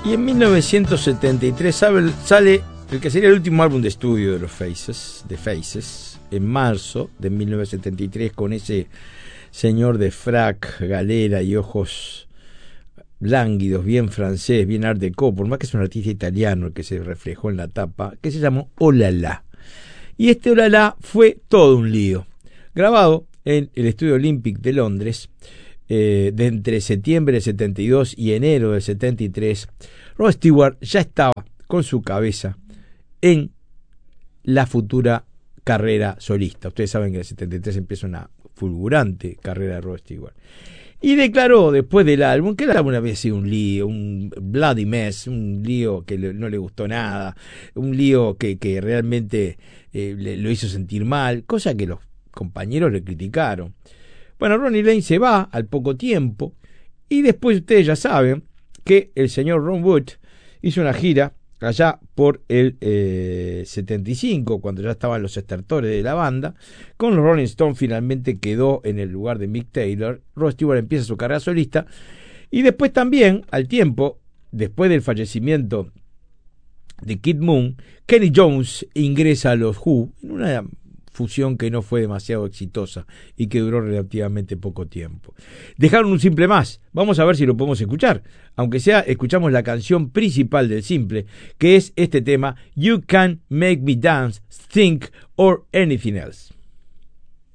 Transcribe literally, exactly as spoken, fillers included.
Y en mil novecientos setenta y tres sale, sale el que sería el último álbum de estudio de los Faces, de Faces, en marzo de mil novecientos setenta y tres, con ese señor de frac, galera y ojos lánguidos, bien francés, bien art déco, por más que es un artista italiano el que se reflejó en la tapa, que se llamó Oh La La. Y este Oh La La fue todo un lío. Grabado en el Estudio Olympic de Londres, eh, de entre septiembre del setenta y dos y enero del setenta y tres, Rod Stewart ya estaba con su cabeza en la futura carrera solista. Ustedes saben que en el setenta y tres empieza una fulgurante carrera de Rod Stewart. Y declaró después del álbum que el álbum había sido un lío, un bloody mess, un lío que le, no le gustó nada, un lío que, que realmente eh, le, lo hizo sentir mal, cosa que los compañeros le criticaron. Bueno, Ronnie Lane se va al poco tiempo y después ustedes ya saben que el señor Ron Wood hizo una gira allá por el eh, setenta y cinco, cuando ya estaban los estertores de la banda. Con los Rolling Stones finalmente quedó en el lugar de Mick Taylor. Rod Stewart empieza su carrera solista y después también, al tiempo, después del fallecimiento de Kid Moon, Kenny Jones ingresa a los Who en una fusión que no fue demasiado exitosa y que duró relativamente poco tiempo. Dejaron un simple más, vamos a ver si lo podemos escuchar, aunque sea escuchamos la canción principal del simple, que es este tema, You Can Make Me Dance, Think or Anything Else.